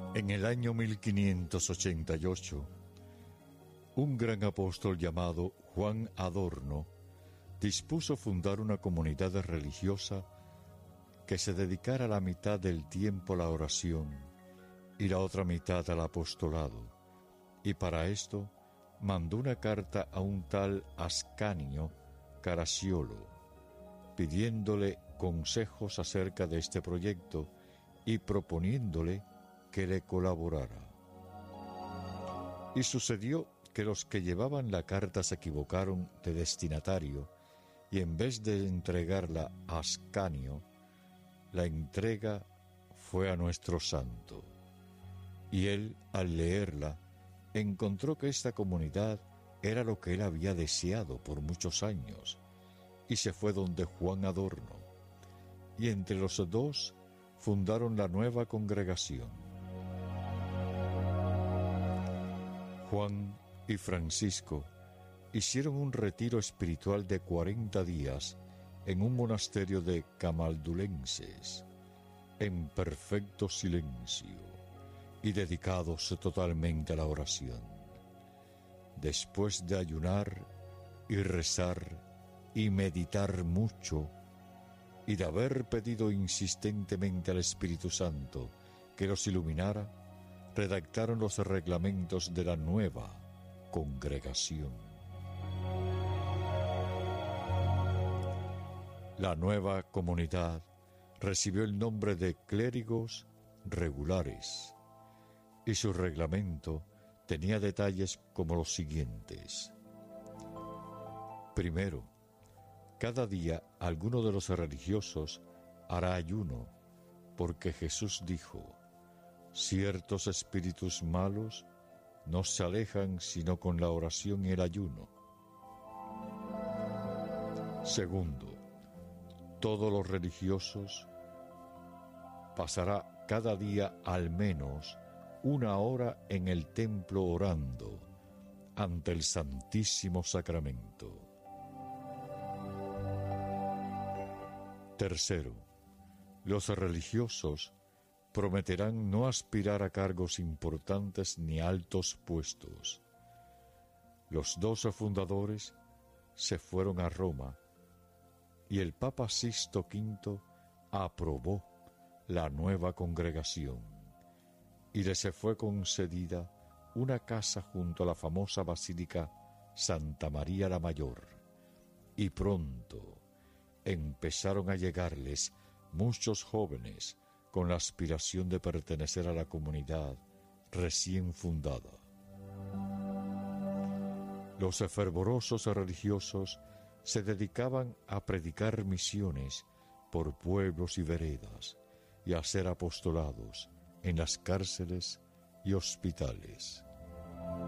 En el año 1588, un gran apóstol llamado Juan Adorno dispuso fundar una comunidad religiosa que se dedicara la mitad del tiempo a la oración y la otra mitad al apostolado, y para esto mandó una carta a un tal Ascanio Caracciolo, pidiéndole consejos acerca de este proyecto y proponiéndole que le colaborara. Y sucedió que los que llevaban la carta se equivocaron de destinatario y en vez de entregarla a Ascanio, la entrega fue a nuestro santo. Y él, al leerla, encontró que esta comunidad era lo que él había deseado por muchos años, y se fue donde Juan Adorno, y entre los dos fundaron la nueva congregación. Juan y Francisco hicieron un retiro espiritual de 40 días en un monasterio de camaldulenses, en perfecto silencio y dedicados totalmente a la oración. Después de ayunar y rezar y meditar mucho, y de haber pedido insistentemente al Espíritu Santo que los iluminara, redactaron los reglamentos de la nueva congregación. La nueva comunidad recibió el nombre de clérigos regulares, y su reglamento tenía detalles como los siguientes. Primero, cada día alguno de los religiosos hará ayuno, porque Jesús dijo: ciertos espíritus malos no se alejan sino con la oración y el ayuno. Segundo, todos los religiosos pasará cada día al menos 1 hora en el templo orando ante el Santísimo Sacramento. Tercero, los religiosos prometerán no aspirar a cargos importantes ni altos puestos. Los 12 fundadores se fueron a Roma y el Papa Sixto V aprobó la nueva congregación y les fue concedida una casa junto a la famosa Basílica Santa María la Mayor, y pronto empezaron a llegarles muchos jóvenes con la aspiración de pertenecer a la comunidad recién fundada. Los fervorosos religiosos se dedicaban a predicar misiones por pueblos y veredas y a hacer apostolados en las cárceles y hospitales.